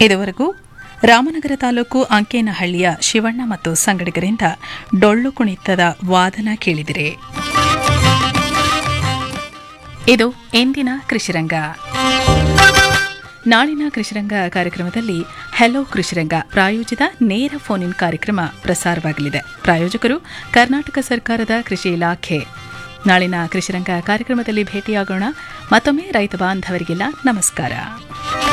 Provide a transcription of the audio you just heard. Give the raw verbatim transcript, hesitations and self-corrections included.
ಇದುವರೆಗೂ ರಾಮನಗರ ತಾಲೂಕು ಅಂಕೇನಹಳ್ಳಿಯ ಶಿವಣ್ಣ ಮತ್ತು ಸಂಗಡಿಗರಿಂದ ಡೊಳ್ಳು ಕುಣಿತದ ವಾದನ ಕೇಳಿದಿರಿ. ಇದು ಇಂದಿನ ಕೃಷಿರಂಗ. ನಾಳಿನ ಕೃಷಿರಂಗ ಕಾರ್ಯಕ್ರಮದಲ್ಲಿ ಹೆಲೋ ಕೃಷಿರಂಗ ಪ್ರಾಯೋಜಿತ ನೇರ ಫೋನ್ ಇನ್ ಕಾರ್ಯಕ್ರಮ ಪ್ರಸಾರವಾಗಲಿದೆ. ಪ್ರಾಯೋಜಕರು ಕರ್ನಾಟಕ ಸರ್ಕಾರದ ಕೃಷಿ ಇಲಾಖೆ. ನಾಳಿನ ಕೃಷಿರಂಗ ಕಾರ್ಯಕ್ರಮದಲ್ಲಿ ಭೇಟಿಯಾಗೋಣ. ಮತ್ತೊಮ್ಮೆ ರೈತ ಬಾಂಧವರಿಗೆಲ್ಲ ನಮಸ್ಕಾರ.